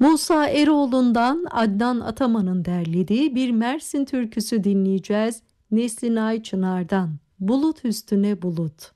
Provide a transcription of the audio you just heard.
Musa Eroğlu'ndan Adnan Ataman'ın derlediği bir Mersin türküsü dinleyeceğiz. Nesli Ay Çınar'dan Bulut Üstüne Bulut.